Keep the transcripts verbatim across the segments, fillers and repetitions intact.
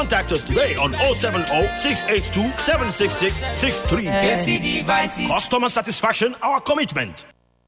Contact us today on oh seven oh, six eight two, seven six six six three. A C devices. Customer satisfaction, our commitment.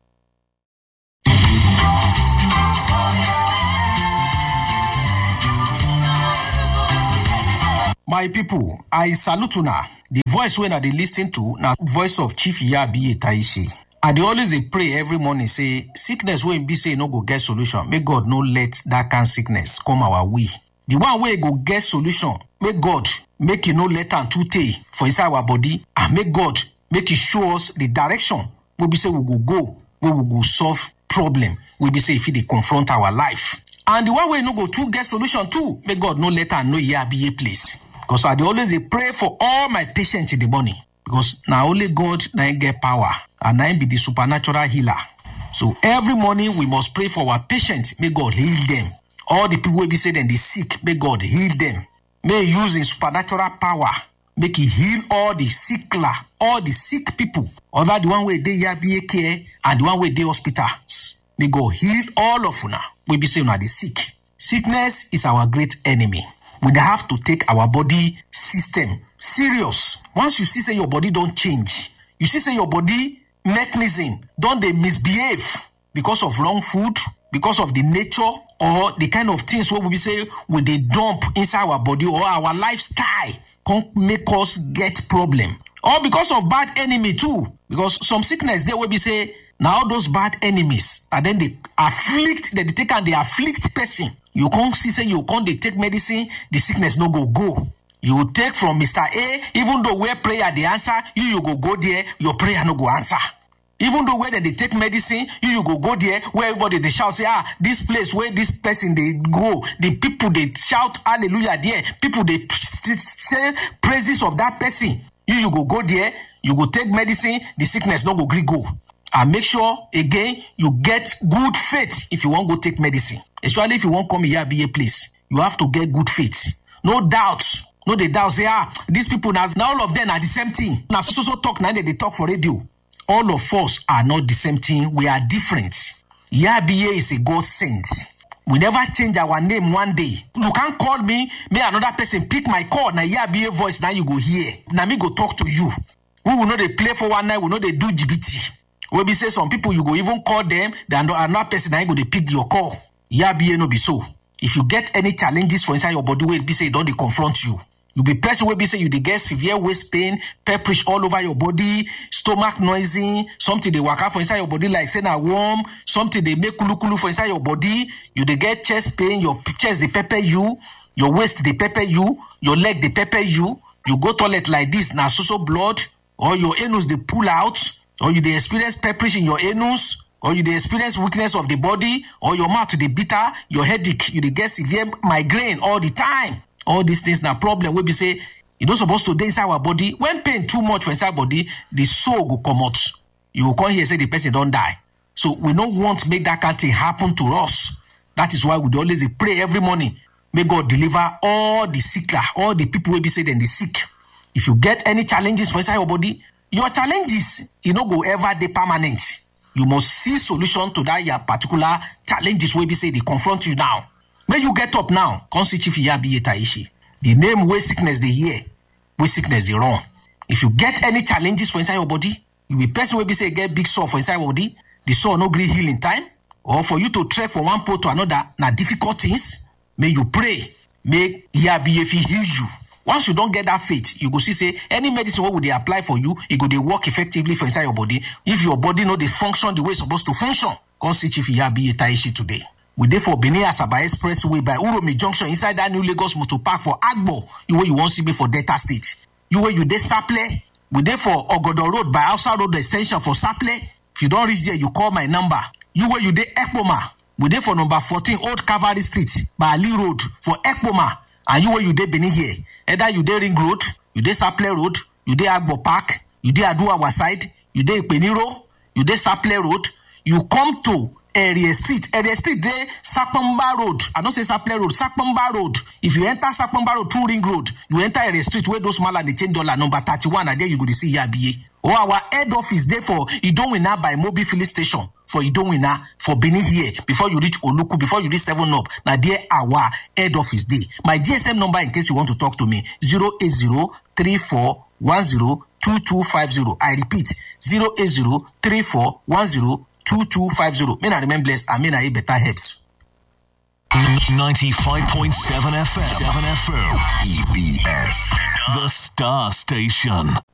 My people, I salute una. The voice when I dey listen to na voice of Chief Iyabiye Taishi. I dey always dey pray every morning say sickness wey be say no go get solution. May God no let that kind sickness come our way. The one wey go get solution, may God make you no let am too tey for inside our body, and make God make you show us the direction wey be say we go go, where we go solve problem wey be say if dey confront our life. And the one wey no go too get solution too, may God no let am know Iyabiye place. Because I dey always dey pray for all my patients in the morning. Because now only God na get power, and na be the supernatural healer. So every morning we must pray for our patients. May God heal them. All the people will be saying they sick, may God heal them. May He use His supernatural power, make He heal all the sickler, all the sick people. Over the one way they Iyabiye care and the one way they hospitals. May God heal all of una. We be saying are the sick. Sickness is our great enemy. We have to take our body system serious. Once you see say your body don't change, you see say your body mechanism don't they misbehave because of wrong food, because of the nature or the kind of things what we say we they dump inside our body or our lifestyle can make us get problem. Or because of bad enemy too. Because some sickness they will be say now those bad enemies and then they afflict, they take and they afflict person. You can't see say you can't they take medicine, the sickness no go go. You take from Mister A, even though where prayer the answer, you you go go there, your prayer no go answer. Even though where they take medicine, you you go go there, where everybody they shout say, ah, this place where this person they go, the people they shout hallelujah there, people they say praises of that person. You you go go there, you go take medicine, the sickness no go gree go. And make sure, again, you get good faith if you want to go take medicine. Especially if you want to come here, be a place. You have to get good faith. No doubt. No, they doubt. Say, ah, these people, now all of them are the same thing. Now, so, so talk, now they talk for radio. All of us are not the same thing. We are different. Iyabiye is a God sent. We never change our name one day. You can't call me, may another person pick my call. Now, Iyabiye voice, now you go here. Now, me go talk to you. We will know they play for one night. We know they do G B T. We be say some people you go even call them, then another person now go they pick your call. Iyabiye no be so. If you get any challenges for inside your body, where it be say don't they confront you. You be person where be say you they get severe waist pain, pepperish all over your body, stomach noisy, something they work out for inside your body like say na warm, something they make kulu kulu for inside your body. You they get chest pain, your chest they pepper you, your waist they pepper you, your leg they pepper you. You go toilet like this, na so so blood, or your anus they pull out. Or you they experience pepperish in your anus, or you they experience weakness of the body, or your mouth they bitter, your headache, you they get severe migraine all the time. All these things na problem. We be say you don't supposed to dey inside our body. When pain too much for inside body, the soul go come out. You will come here say the person don't die. So we don't want to make that kind of thing happen to us. That is why we always pray every morning. May God deliver all the sickler, all the people will be say then the sick. If you get any challenges for inside your body, your challenges, you know, go ever dey permanent. You must see solution to that your particular challenges where we say they confront you now. When you get up now, come see Chief Iyabiye Taishi. The name where sickness they hear, where sickness they run. If you get any challenges for inside your body, you be person where we say get big sore for inside your body, the sore no gree heal in time, or for you to trek from one pole to another, na difficult things. May you pray, may Iyabiye heal you. Once you don't get that faith, you go see say any medicine what would they apply for you, it go they work effectively for inside your body. If your body know they function the way it's supposed to function, come see Chief Iyabiye Taishi today. We there for Benin Asaba Expressway by Uromi Junction inside that new Lagos Motor Park for Agbo. You where you want to see me for Delta State. You where you there Saple. We there for Ogodo Road by Outside Road Extension for Saple. If you don't reach there, you call my number. You where you there Ekpoma. We there for number fourteen Old Cavalry Street by Ali Road for Ekpoma. And you where you dey Benin here. Either you dey Ring Road, you dey Saple Road, you dey Agbo Park, you dey Aduawa side, you dey Peniro, you dey Saple Road, you come to Area Street. Area Street dey Sapamba Road. I don't say Saple Road, Sapamba Road. If you enter Sapamba Road through Ring Road, you enter Area Street where those small and they change dollar number thirty-one, and there you go to see Iyabiye. Or our head office there for Idowina by Mobi Filling Station. for Idowina, for Benin here, before you reach Oluku, before you reach seven up. Now, there our head office day. My G S M number, in case you want to talk to me, zero eight zero three four one zero two two five zero. I repeat, zero eight zero three four one zero two two five zero. May I remember blessed, and may I better helps. ninety-five point seven F M. seven F M. E B S. The Star Station.